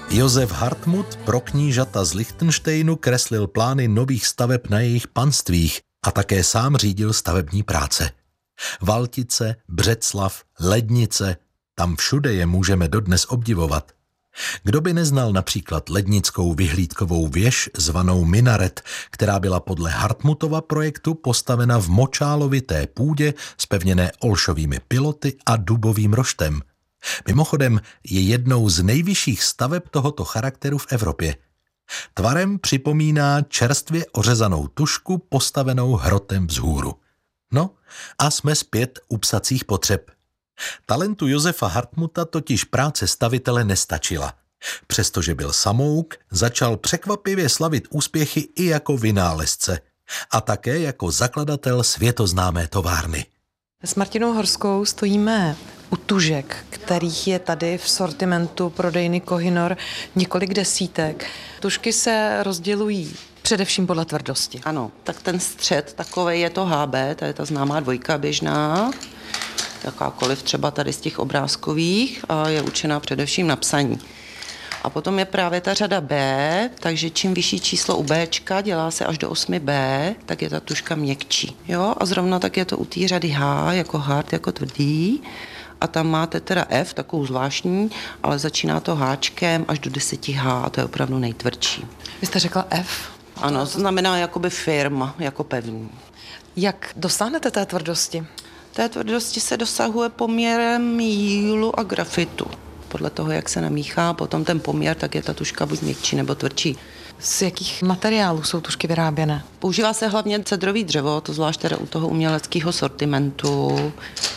Josef Hartmut pro knížata z Lichtenštejnu kreslil plány nových staveb na jejich panstvích a také sám řídil stavební práce. Valtice, Břeclav, Lednice, tam všude je můžeme dodnes obdivovat. Kdo by neznal například lednickou vyhlídkovou věž zvanou Minaret, která byla podle Hartmutova projektu postavena v močálovité půdě zpevněné olšovými piloty a dubovým roštem. Mimochodem je jednou z nejvyšších staveb tohoto charakteru v Evropě. Tvarem připomíná čerstvě ořezanou tušku postavenou hrotem vzhůru. No a jsme zpět u psacích potřeb. Talentu Josefa Hartmuta totiž práce stavitele nestačila. Přestože byl samouk, začal překvapivě slavit úspěchy i jako vynálezce a také jako zakladatel světoznámé továrny. S Martinou Horskou stojíme u tužek, kterých je tady v sortimentu prodejny Kohinor několik desítek. Tužky se rozdělují především podle tvrdosti. Ano, tak ten střed takovej je to HB, to je ta známá dvojka běžná, jakákoliv třeba tady z těch obrázkových a je určená především na psaní. A potom je právě ta řada B, takže čím vyšší číslo u Bčka, dělá se až do 8B, tak je ta tužka měkčí. Jo? A zrovna tak je to u té řady H, jako hard, jako tvrdý. A tam máte teda F, takovou zvláštní, ale začíná to Hčkem až do 10H a to je opravdu nejtvrdší. Vy jste řekla F? Ano, to znamená jakoby firma, jako pevný. Jak dosáhnete té tvrdosti? Té tvrdosti se dosahuje poměrem jílu a grafitu. Podle toho, jak se namíchá potom ten poměr, tak je ta tužka buď měkčí nebo tvrdší. Z jakých materiálů jsou tužky vyráběné? Používá se hlavně cedrový dřevo, to zvlášť teda u toho uměleckého sortimentu.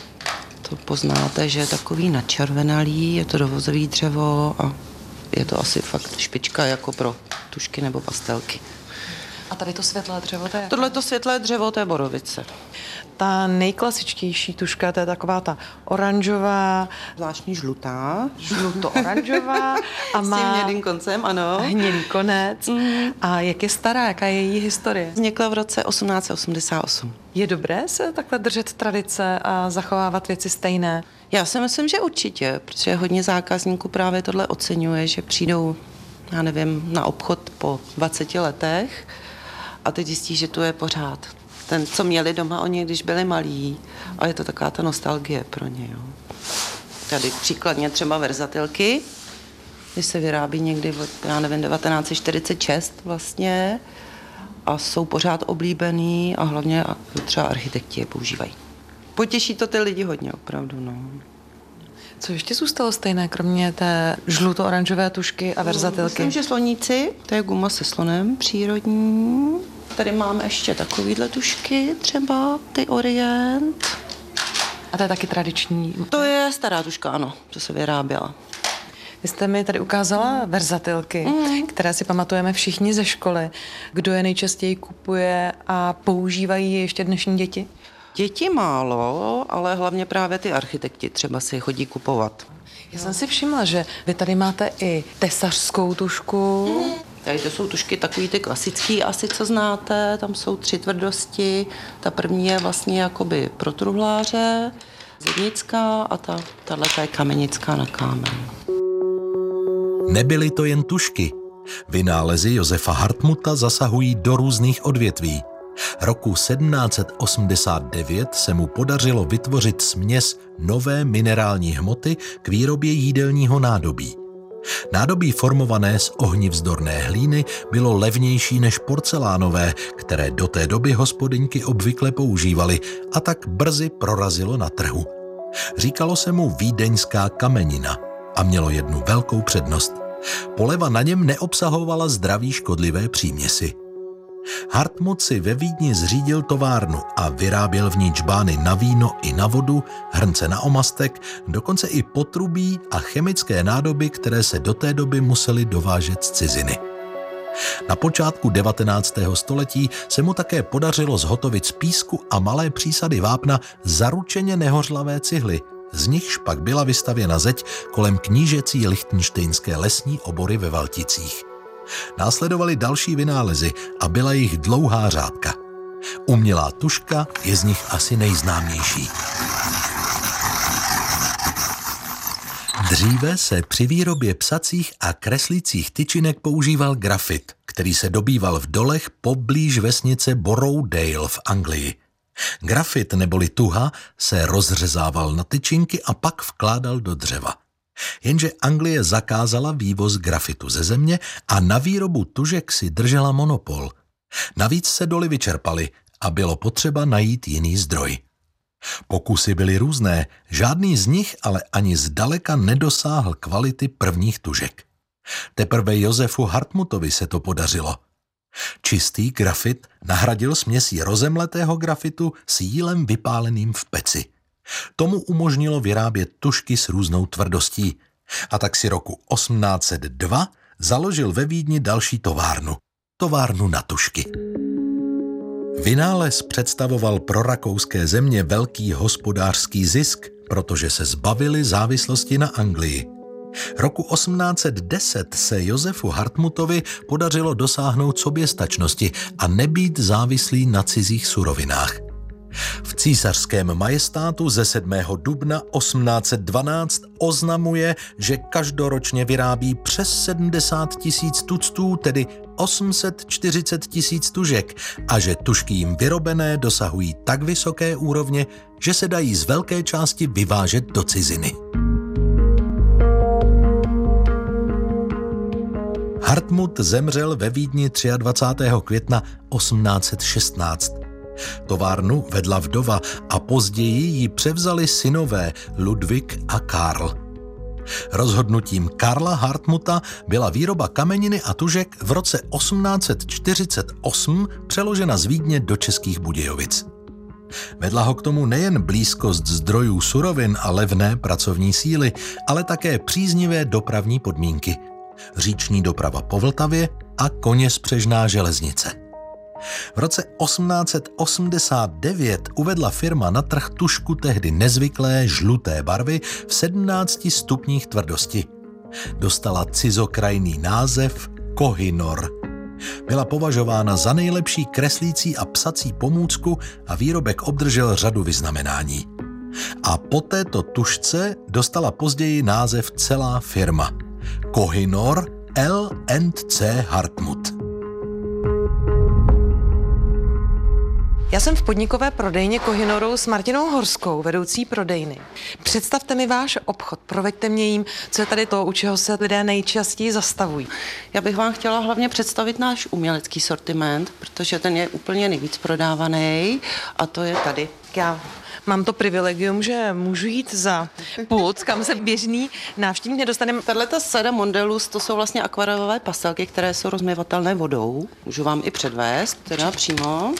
To poznáte, že je takový načervenalý, je to dovozový dřevo a je to asi fakt špička jako pro tužky nebo pastelky. A tady to světlé dřevo, to je? Tohleto světlé dřevo, to je borovice. Ta nejklasičtější tužka, to je taková ta oranžová, Zvláštní žlutá. žluto-oranžová a S tím má hnědým koncem, ano. hnědý konec. A jak je stará, jaká je její historie? Vznikla v roce 1888. Je dobré se takhle držet tradice a zachovávat věci stejné? Já si myslím, že určitě, protože hodně zákazníků právě tohle oceňuje, že přijdou, já nevím, na obchod po 20 letech a teď zjistí, že tu je pořád. Ten, co měli doma oni, když byli malí, a je to taková ta nostalgie pro ně. Jo. Tady příkladně třeba verzatilky, když se vyrábí někdy od, já nevím, 1946 vlastně a jsou pořád oblíbený a hlavně třeba architekti je používají. Potěší to ty lidi hodně, opravdu, no. Co ještě zůstalo stejné, kromě té žluto-oranžové tužky a verzatilky? Myslím, že sloníci, to je guma se slonem, přírodní. Tady máme ještě takovýhle tužky, třeba ty Orient. A to je taky tradiční? To je stará tužka, ano, to se vyráběla. Vy jste mi tady ukázala verzatilky, které si pamatujeme všichni ze školy. Kdo je nejčastěji kupuje a používají je ještě dnešní děti? Děti málo, ale hlavně právě ty architekti třeba si chodí kupovat. Já jsem si všimla, že vy tady máte i tesařskou tužku. Tady to jsou tužky takový ty klasický asi, co znáte, tam jsou 3 tvrdosti. Ta první je vlastně jakoby pro truhláře, zednická a tato je kamenická na kámen. Nebyly to jen tužky. Vynálezy Josefa Hartmuta zasahují do různých odvětví. Roku 1789 se mu podařilo vytvořit směs nové minerální hmoty k výrobě jídelního nádobí. Nádobí formované z ohnivzdorné hlíny bylo levnější než porcelánové, které do té doby hospodyňky obvykle používaly a tak brzy prorazilo na trhu. Říkalo se mu vídeňská kamenina a mělo jednu velkou přednost. Poleva na něm neobsahovala zdraví škodlivé příměsi. Hartmut si ve Vídni zřídil továrnu a vyráběl v ní džbány na víno i na vodu, hrnce na omastek, dokonce i potrubí a chemické nádoby, které se do té doby musely dovážet z ciziny. Na počátku 19. století se mu také podařilo zhotovit z písku a malé přísady vápna zaručeně nehořlavé cihly, z nichž pak byla vystavěna zeď kolem knížecí lichtenštejnské lesní obory ve Valticích. Následovaly další vynálezy a byla jich dlouhá řádka. Umělá tužka je z nich asi nejznámější. Dříve se při výrobě psacích a kreslících tyčinek používal grafit, který se dobýval v dolech poblíž vesnice Borrowdale v Anglii. Grafit neboli tuha se rozřezával na tyčinky a pak vkládal do dřeva. Jenže Anglie zakázala vývoz grafitu ze země a na výrobu tužek si držela monopol. Navíc se doly vyčerpaly a bylo potřeba najít jiný zdroj. Pokusy byly různé, žádný z nich ale ani zdaleka nedosáhl kvality prvních tužek. Teprve Josefu Hartmutovi se to podařilo. Čistý grafit nahradil směsí rozemletého grafitu s jílem vypáleným v peci. Tomu umožnilo vyrábět tužky s různou tvrdostí. A tak si roku 1802 založil ve Vídni další továrnu na tužky. Vynález představoval pro rakouské země velký hospodářský zisk, protože se zbavili závislosti na Anglii. Roku 1810 se Josefu Hartmutovi podařilo dosáhnout soběstačnosti a nebýt závislý na cizích surovinách. V císařském majestátu ze 7. dubna 1812 oznamuje, že každoročně vyrábí přes 70 000 tuctů, tedy 840 000 tužek, a že tužky jim vyrobené dosahují tak vysoké úrovně, že se dají z velké části vyvážet do ciziny. Hartmut zemřel ve Vídni 23. května 1816. Továrnu vedla vdova a později ji převzali synové Ludvík a Karl. Rozhodnutím Karla Hartmuta byla výroba kameniny a tužek v roce 1848 přeložena z Vídně do Českých Budějovic. Vedla ho k tomu nejen blízkost zdrojů surovin a levné pracovní síly, ale také příznivé dopravní podmínky. Říční doprava po Vltavě a koněspřežná železnice. V roce 1889 uvedla firma na trh tužku tehdy nezvyklé žluté barvy v 17 stupních tvrdosti. Dostala cizokrajný název Kohinor. Byla považována za nejlepší kreslící a psací pomůcku a výrobek obdržel řadu vyznamenání. A po této tužce dostala později název celá firma. Kohinor L&C Hartmut. Já jsem v podnikové prodejně Kohinoru s Martinou Horskou, vedoucí prodejny. Představte mi váš obchod, proveďte mě jím, co je tady to, u čeho se lidé nejčastěji zastavují. Já bych vám chtěla hlavně představit náš umělecký sortiment, protože ten je úplně nejvíc prodávaný a to je tady. Já mám to privilegium, že můžu jít za pult, kam se běžný návštěvník nedostane. Tato sada Mondelus, to jsou vlastně akvarelové pastelky, které jsou rozmyvatelné vodou. Můžu vám i předvést, teda přímo.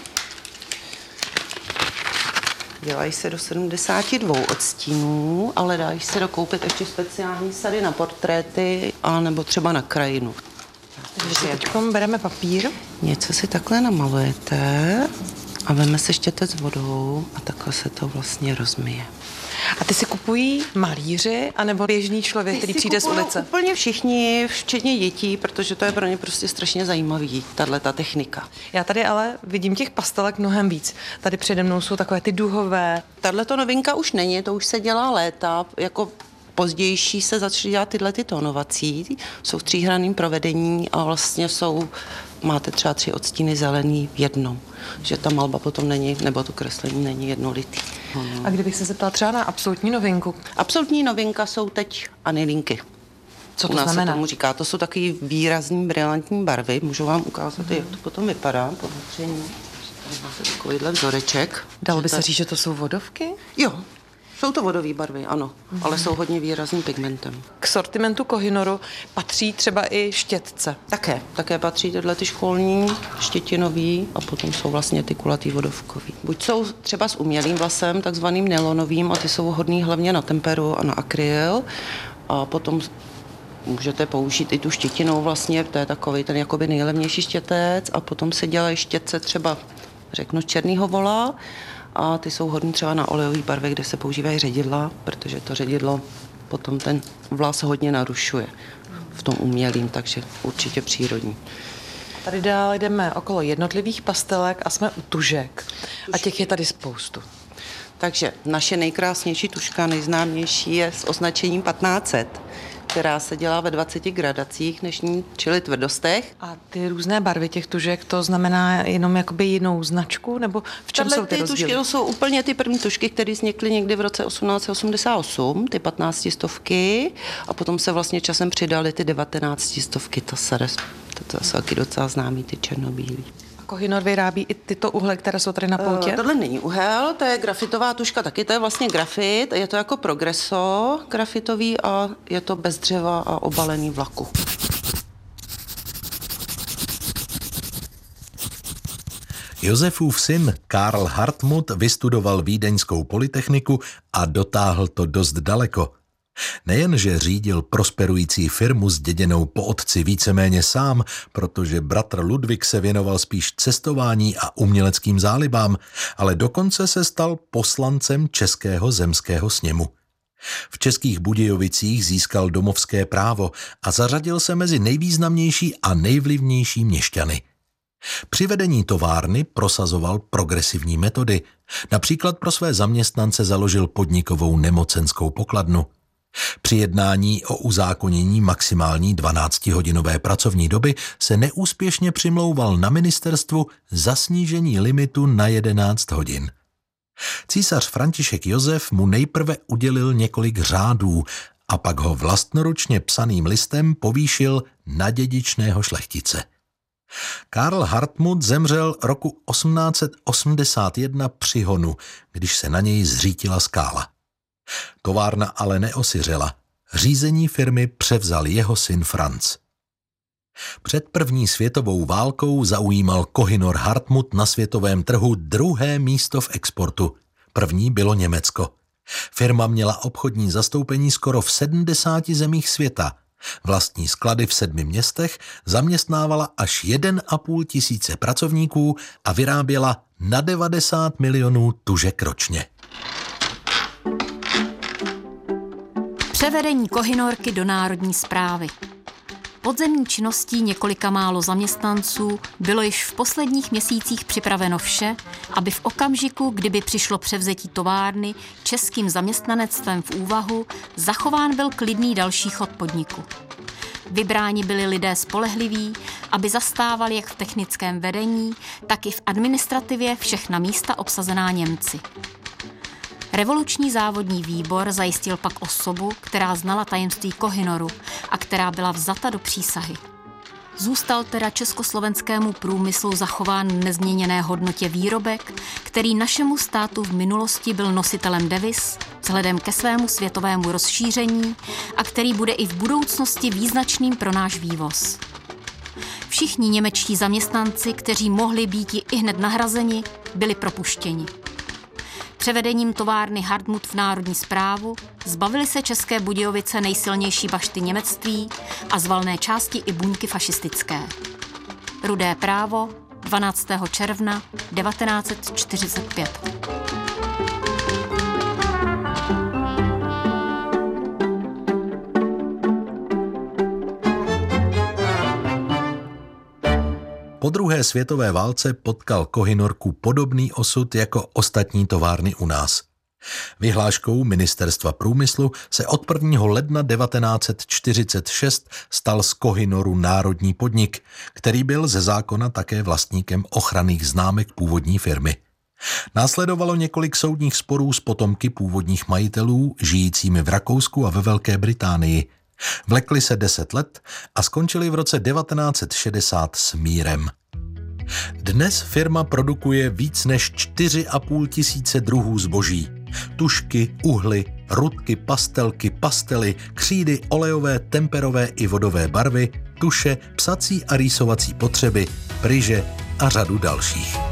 Dělají se do 72 odstínů, ale dají se dokoupit ještě speciální sady na portréty a nebo třeba na krajinu. Takže si teď bereme papír. Něco si takhle namalujete a veme se štětec s vodou a takhle se to vlastně rozmyje. A ty si kupují malíři anebo běžný člověk, který přijde z ulice? Úplně všichni, včetně dětí, protože to je pro ně prostě strašně zajímavý, tato technika. Já tady ale vidím těch pastelek mnohem víc. Tady přede mnou jsou takové ty duhové. Tato novinka už není, to už se dělá léta, jako pozdější se začaly dělat tyhle ty tónovací, jsou v tříhranném provedení a vlastně máte třeba 3 odstíny zelený v jednom, že ta malba potom není, nebo to kreslení není jednolitý. A kdybych se zeptala třeba na absolutní novinku? Absolutní novinka jsou teď anilinky. Co to u nás znamená? se tomu říká, to jsou taky výrazný brilantní barvy, můžu vám ukázat, jak to potom vypadá po natření. Tady máte takovýhle vzoreček. Dalo by se říct, že to jsou vodovky? Jo. Jsou to vodové barvy, ano, ale jsou hodně výrazným pigmentem. K sortimentu Kohinoru patří třeba i štětce. Také patří tyhle ty školní, štětinový a potom jsou vlastně ty kulatý vodovkový. Buď jsou třeba s umělým vlasem, takzvaným nylonovým, a ty jsou hodný hlavně na temperu a na akryl. A potom můžete použít i tu štětinou vlastně, to je takový ten jakoby nejlevnější štětec a potom se dělají štětce třeba, řeknu, z černýho vola. A ty jsou hodný třeba na olejové barvy, kde se používají ředidla, protože to ředidlo potom ten vlas hodně narušuje v tom umělým, takže určitě přírodní. Tady dál jdeme okolo jednotlivých pastelek a jsme u tužek. A těch je tady spoustu. Takže naše nejkrásnější tužka, nejznámější, je s označením 1500, která se dělá ve 20 gradacích dnešní, čili tvrdostech. A ty různé barvy těch tužek, to znamená jenom jakoby jinou značku, nebo v čem jsou ty rozdíly? Tužky to jsou úplně ty první tužky, které vznikly někdy v roce 1888, ty 15 stovky, a potom se vlastně časem přidaly ty 19 stovky, to jsou taky docela známý, ty černobílý. Kohinor vyrábí i tyto uhle, které jsou tady na poutě? Tohle není uhel, to je grafitová tužka taky, to je vlastně grafit, je to jako progreso grafitový a je to bez dřeva a obalený v laku. Josefův syn Karl Hartmut vystudoval Vídeňskou polytechniku a dotáhl to dost daleko. Nejenže řídil prosperující firmu zděděnou po otci víceméně sám, protože bratr Ludvík se věnoval spíš cestování a uměleckým zálibám, ale dokonce se stal poslancem Českého zemského sněmu. V Českých Budějovicích získal domovské právo a zařadil se mezi nejvýznamnější a nejvlivnější měšťany. Při vedení továrny prosazoval progresivní metody. Například pro své zaměstnance založil podnikovou nemocenskou pokladnu. Při jednání o uzákonění maximální 12-hodinové pracovní doby se neúspěšně přimlouval na ministerstvu za snížení limitu na 11 hodin. Císař František Josef mu nejprve udělil několik řádů a pak ho vlastnoručně psaným listem povýšil na dědičného šlechtice. Karl Hartmut zemřel roku 1881 při honu, když se na něj zřítila skála. Továrna ale neosiřela. Řízení firmy převzal jeho syn Franz. Před první světovou válkou zaujímal Kohinor Hartmut na světovém trhu 2. místo v exportu. První bylo Německo. Firma měla obchodní zastoupení skoro v 70 zemích světa. Vlastní sklady v 7 městech, zaměstnávala až 1,5 tisíce pracovníků a vyráběla na 90 milionů tužek ročně. Převedení Kohinorky do národní správy. Podzemní činností několika málo zaměstnanců bylo již v posledních měsících připraveno vše, aby v okamžiku, kdyby přišlo převzetí továrny českým zaměstnanectvem v úvahu, zachován byl klidný další chod podniku. Vybráni byli lidé spolehliví, aby zastávali jak v technickém vedení, tak i v administrativě všechna místa obsazená Němci. Revoluční závodní výbor zajistil pak osobu, která znala tajemství Kohinoru a která byla vzata do přísahy. Zůstal teda československému průmyslu zachován v nezměněné hodnotě výrobek, který našemu státu v minulosti byl nositelem deviz vzhledem ke svému světovému rozšíření a který bude i v budoucnosti význačným pro náš vývoz. Všichni němečtí zaměstnanci, kteří mohli být i hned nahrazeni, byli propuštěni. Převedením továrny Hartmut v národní správu zbavili se České Budějovice nejsilnější bašty němectví a z valné části i buňky fašistické. Rudé právo 12. června 1945. Po druhé světové válce potkal Kohinorku podobný osud jako ostatní továrny u nás. Vyhláškou Ministerstva průmyslu se od 1. ledna 1946 stal z Kohinoru národní podnik, který byl ze zákona také vlastníkem ochranných známek původní firmy. Následovalo několik soudních sporů s potomky původních majitelů, žijícími v Rakousku a ve Velké Británii. Vlekli se 10 let a skončili v roce 1960 s mírem. Dnes firma produkuje víc než 4,5 tisíce druhů zboží. Tužky, uhly, rudky, pastelky, pastely, křídy, olejové, temperové i vodové barvy, tuše, psací a rýsovací potřeby, pryže a řadu dalších.